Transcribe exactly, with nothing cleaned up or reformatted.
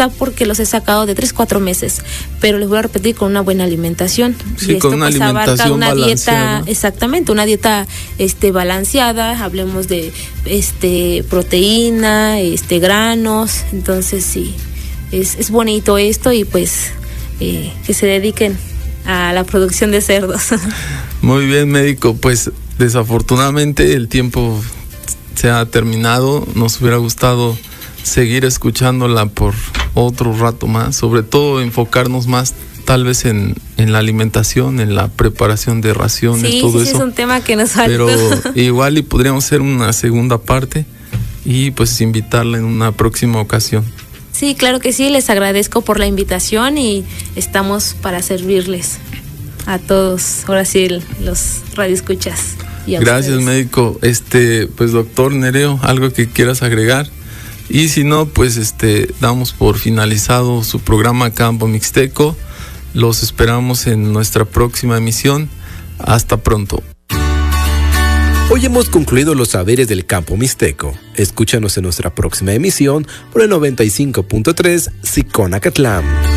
gusta porque los he sacado de tres, cuatro meses, pero les voy a repetir, con una buena alimentación. Sí, y esto con una pues alimentación abarca una balanceada. dieta, exactamente, una dieta este balanceada, hablemos de este proteína, este granos, entonces sí, es, es bonito esto y pues eh, que se dediquen a la producción de cerdos. Muy bien, médico, pues desafortunadamente el tiempo se ha terminado. Nos hubiera gustado seguir escuchándola por otro rato más, sobre todo enfocarnos más tal vez en, en la alimentación, en la preparación de raciones, sí, todo sí, eso. Sí, es un tema que nos falta. Pero igual y podríamos hacer una segunda parte y pues invitarla en una próxima ocasión. Sí, claro que sí, les agradezco por la invitación y estamos para servirles a todos, ahora sí, los radioescuchas. Y a Gracias, ustedes. médico. Este, pues doctor Nereo, algo que quieras agregar. Y si no, pues este, damos por finalizado su programa Campo Mixteco. Los esperamos en nuestra próxima emisión. Hasta pronto. Hoy hemos concluido los saberes del campo mixteco. Escúchanos en nuestra próxima emisión por el noventa y cinco punto tres Xiconacatlán.